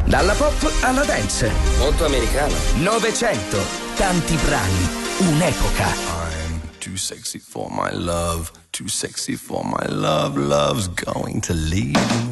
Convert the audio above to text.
Dalla pop alla dance. Molto americano. Novecento. Tanti brani. Un'epoca. I'm too sexy for my love. Too sexy for my love. Love's going to leave me.